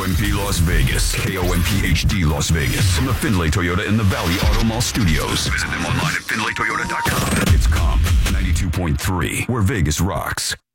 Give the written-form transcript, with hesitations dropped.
KOMP Las Vegas. KOMP HD Las Vegas. From the Findlay Toyota in the Valley Auto Mall Studios. Visit them online at findlaytoyota.com. It's Comp 92.3, where Vegas rocks.